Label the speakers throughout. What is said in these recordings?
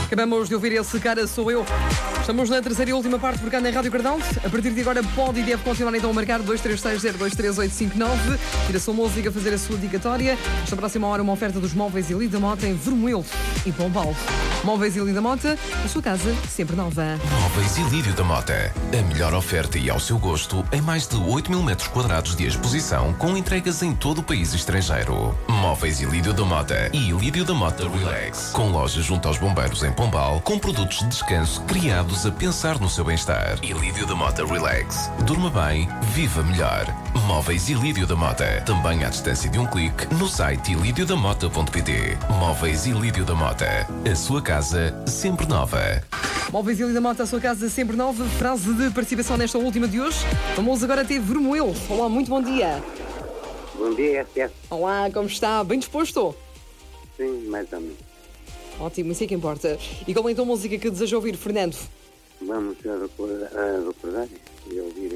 Speaker 1: Acabamos de ouvir esse Cara Sou Eu. Estamos na terceira e última parte por cá na Rádio Cardão. A partir de agora pode e deve continuar então a marcar 236023859. Ir a sua música, fazer a sua dedicatória. Esta próxima hora uma oferta dos Móveis Ilídio da Mota em Vermelho e Pombal. Móveis Ilídio da Mota, a sua casa sempre nova.
Speaker 2: Móveis Ilídio da Mota. A melhor oferta e ao seu gosto em mais de 8 mil metros quadrados de exposição com entregas em todo o país e estrangeiro. Móveis Ilídio da Mota e Ilídio da Mota Relax. Com loja junto aos bombeiros em Pombal, com produtos de descanso criados a pensar no seu bem-estar. Ilídio da Mota Relax. Durma bem, viva melhor. Móveis Ilídio da Mota. Também à distância de um clique no site ilidiodamota.pt. Móveis Ilídio da Mota. A sua casa sempre nova.
Speaker 1: Móveis Ilídio da Mota, a sua casa sempre nova. Frase de participação nesta última de hoje. Vamos agora ter Vermelho. Olá, muito bom dia.
Speaker 3: Bom dia, SS.
Speaker 1: Olá, como está? Bem disposto?
Speaker 3: Sim, mais ou menos.
Speaker 1: Ótimo, isso é que importa. E qual é então a música que deseja ouvir, Fernando?
Speaker 3: Vamos recordar e ouvir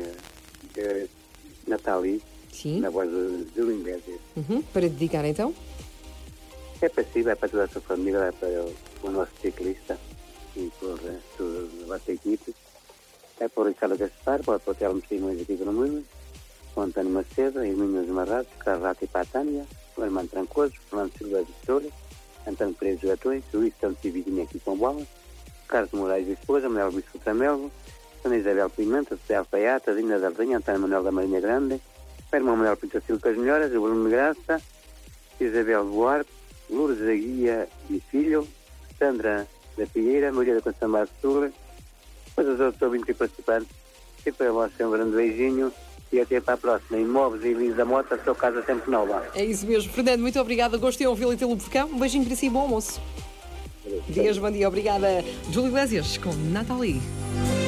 Speaker 3: a Nathalie,
Speaker 1: Sim.
Speaker 3: na voz de Júlio Iglesias.
Speaker 1: Para dedicar então?
Speaker 3: É para si, é para toda a sua família, é para o nosso ciclista e por toda a vossa equipe. É para o Ricardo Gaspar, para o Telmo Simões aqui do Nuno, o António Macedo, Hermínio Marrados, Carrato e Patânia, o Armando Trancoso, Fernando Silva de Vitória, António Pereira de Gatões, Luís Santos e Vidinha aqui com bola, Carlos Moraes e esposa, Manuel Luís Futramelvo, Ana Isabel Pimenta, José Alfaiata, Dina da Rainha, António Manuel da Marinha Grande, o irmão Manuel Pinto Silva das Melhoras, o Bruno Graça, Isabel Duarte, Lourdes da Guia e Filho, Sandra da Figueira, Maria da Conceição de Sul, depois os outros ouvintes e participantes, e para vocês um grande beijinho e até para a próxima. Imóveis Ilídio da Mota, a sua casa sempre nova.
Speaker 1: É isso mesmo. Fernando, muito obrigada. Gostei de ouvi-lo e tê-lo por cá. Um beijinho para si e bom almoço. Dias, bom dia. Obrigada. Júlio Iglesias com Nathalie.